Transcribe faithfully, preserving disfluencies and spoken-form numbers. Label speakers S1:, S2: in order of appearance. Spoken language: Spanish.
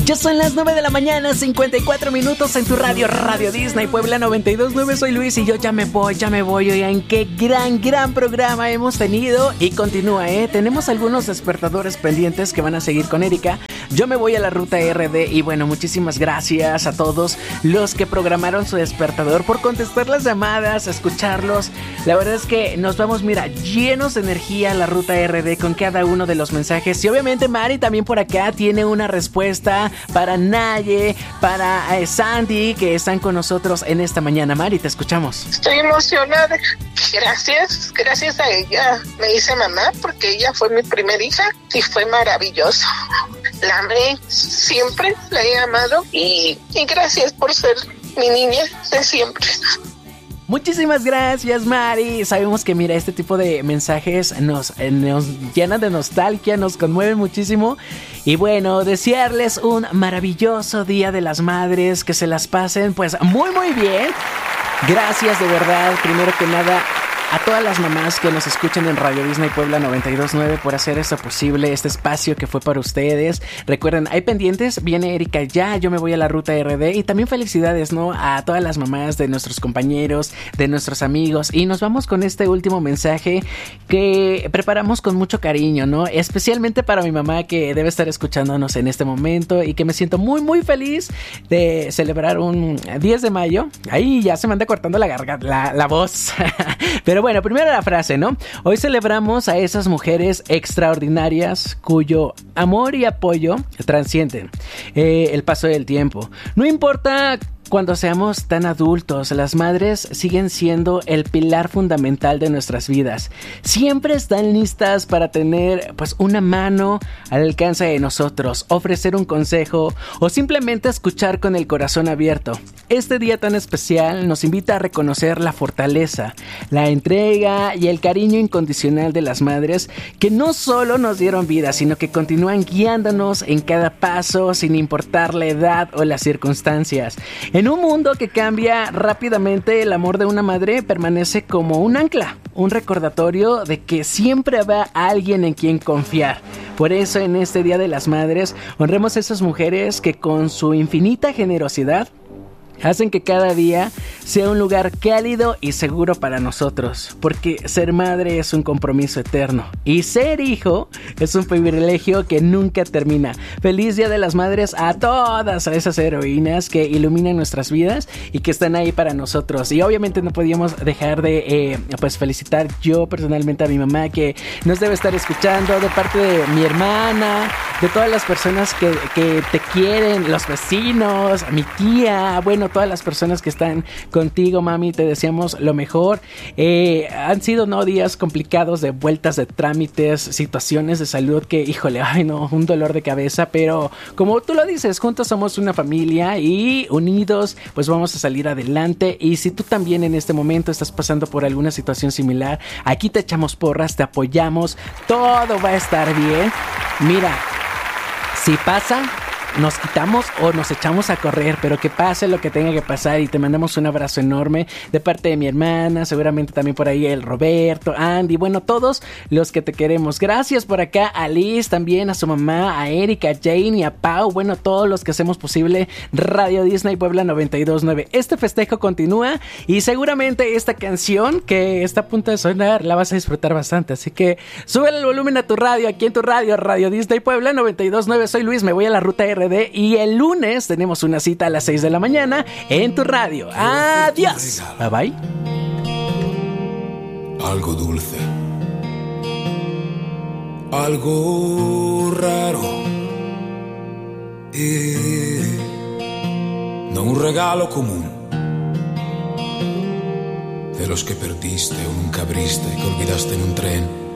S1: Ya son las nueve de la mañana, cincuenta y cuatro minutos en tu radio, Radio Disney Puebla noventa y dos punto nueve. Soy Luis y yo ya me voy, ya me voy. Oigan, qué gran, gran programa hemos tenido y continúa, ¿eh? Tenemos algunos despertadores pendientes que van a seguir con Erika. Yo me voy a la ruta R D y bueno, muchísimas gracias a todos los que programaron su despertador por contestar las llamadas, escucharlos. La verdad es que nos vamos, mira, llenos de energía a la ruta R D con cada uno de los mensajes. Y obviamente Mari también por acá tiene una respuesta para Naye, para eh, Sandy, que están con nosotros en esta mañana. Mari, te escuchamos.
S2: Estoy emocionada. Gracias, gracias a ella me hice mamá porque ella fue mi primera hija y fue maravilloso. La amé, siempre la he amado y, y gracias por ser mi niña de siempre.
S1: Muchísimas gracias, Mari. Sabemos que, mira, este tipo de mensajes nos, nos llenan de nostalgia, nos conmueven muchísimo. Y bueno, desearles un maravilloso Día de las Madres, que se las pasen pues muy muy bien. Gracias de verdad, primero que nada, a todas las mamás que nos escuchan en Radio Disney Puebla noventa y dos punto nueve por hacer esto posible, este espacio que fue para ustedes. Recuerden, hay pendientes, viene Erika ya, yo me voy a la ruta R D y también felicidades, ¿no? A todas las mamás de nuestros compañeros, de nuestros amigos. Y nos vamos con este último mensaje que preparamos con mucho cariño, ¿no? Especialmente para mi mamá que debe estar escuchándonos en este momento y que me siento muy muy feliz de celebrar un diez de mayo. Ahí ya se me anda cortando la garganta, la, la voz. Pero Pero bueno, primero la frase, ¿no? Hoy celebramos a esas mujeres extraordinarias cuyo amor y apoyo transcienden eh, el paso del tiempo. No importa cuando seamos tan adultos, las madres siguen siendo el pilar fundamental de nuestras vidas. Siempre están listas para tener pues una mano al alcance de nosotros, ofrecer un consejo o simplemente escuchar con el corazón abierto. Este día tan especial nos invita a reconocer la fortaleza, la entrega y el cariño incondicional de las madres que no solo nos dieron vida, sino que continúan guiándonos en cada paso sin importar la edad o las circunstancias. En un mundo que cambia rápidamente, el amor de una madre permanece como un ancla, un recordatorio de que siempre habrá alguien en quien confiar. Por eso en este Día de las Madres honremos a esas mujeres que con su infinita generosidad hacen que cada día sea un lugar cálido y seguro para nosotros, porque ser madre es un compromiso eterno y ser hijo es un privilegio que nunca termina. Feliz Día de las Madres a todas esas heroínas que iluminan nuestras vidas y que están ahí para nosotros. Y obviamente no podíamos dejar de eh, pues felicitar yo personalmente a mi mamá, que nos debe estar escuchando, de parte de mi hermana, de todas las personas que, que te quieren, los vecinos, mi tía, bueno, todas las personas que están contigo, mami, te deseamos lo mejor. Eh, han sido no días complicados de vueltas de trámites, situaciones de salud que, híjole, ay no, un dolor de cabeza, pero como tú lo dices, juntos somos una familia y unidos pues vamos a salir adelante. Y si tú también en este momento estás pasando por alguna situación similar, aquí te echamos porras, te apoyamos, todo va a estar bien. Mira, si pasa, nos quitamos o nos echamos a correr, pero que pase lo que tenga que pasar. Y te mandamos un abrazo enorme de parte de mi hermana, seguramente también por ahí el Roberto, Andy, bueno, todos los que te queremos. Gracias por acá a Liz, también a su mamá, a Erika, a Jane y a Pau, bueno, todos los que hacemos posible Radio Disney Puebla noventa y dos punto nueve. Este festejo continúa y seguramente esta canción que está a punto de sonar la vas a disfrutar bastante, así que sube el volumen a tu radio, aquí en tu radio, Radio Disney Puebla noventa y dos punto nueve. Soy Luis, me voy a la ruta R D y el lunes tenemos una cita a las seis de la mañana en tu radio. Adiós. Bye bye.
S3: Algo dulce, algo raro, e no un regalo común de los que perdiste o nunca abriste y que olvidaste en un tren